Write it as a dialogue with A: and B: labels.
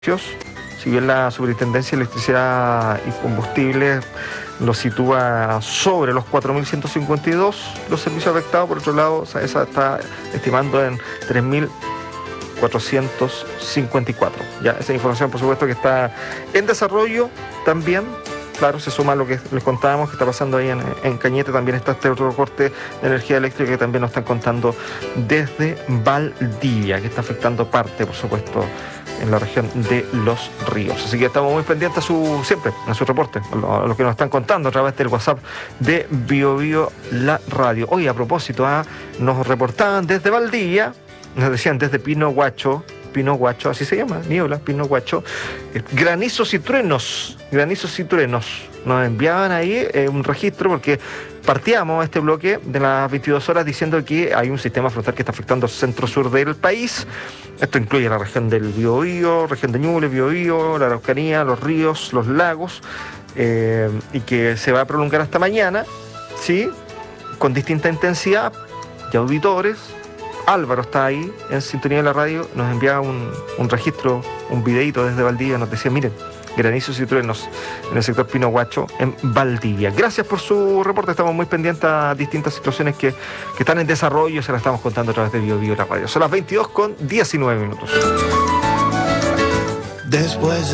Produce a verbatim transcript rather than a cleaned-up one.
A: Si bien la Superintendencia de Electricidad y Combustible lo sitúa sobre los cuatro mil ciento cincuenta y dos los servicios afectados, por otro lado, esa está estimando en tres mil cuatrocientos cincuenta y cuatro. Ya, esa información, por supuesto, que está en desarrollo también. Claro, se suma a lo que les contábamos que está pasando ahí en, en Cañete. También está este otro corte de energía eléctrica que también nos están contando desde Valdivia, que está afectando parte, por supuesto, en la región de Los Ríos. Así que estamos muy pendientes a su, siempre a su reporte, a lo, a lo que nos están contando a través del WhatsApp de Bio Bio La Radio. Hoy, a propósito, ah, nos reportaban desde Valdivia, nos decían desde Pino Guacho, Pino Guacho, así se llama, niebla, Pino Guacho, eh, granizos y truenos, granizos y truenos. Nos enviaban ahí eh, un registro porque partíamos este bloque de las veintidós horas diciendo que hay un sistema frontal que está afectando el centro-sur del país. Esto incluye la región del Biobío, región de Ñuble, Biobío, la Araucanía, los ríos, los lagos, eh, y que se va a prolongar hasta mañana, ¿sí? Con distinta intensidad y auditores. Álvaro está ahí en sintonía de la radio, nos enviaba un, un registro, un videito desde Valdivia, nos decía, miren, granizos y truenos en el sector Pino Guacho en Valdivia. Gracias por su reporte, estamos muy pendientes a distintas situaciones que, que están en desarrollo, se las estamos contando a través de Bio Bio La Radio. Son las veintidós con diecinueve minutos.
B: Después